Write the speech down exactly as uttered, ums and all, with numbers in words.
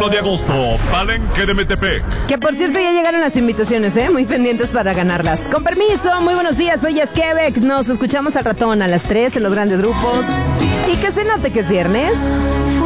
uno de agosto, Palenque de Metepec. Que por cierto ya llegaron las invitaciones, ¿eh? Muy pendientes para ganarlas. Con permiso, muy buenos días, soy Esquebec. Nos escuchamos al ratón a las tres en los grandes grupos. Y que se note que es viernes.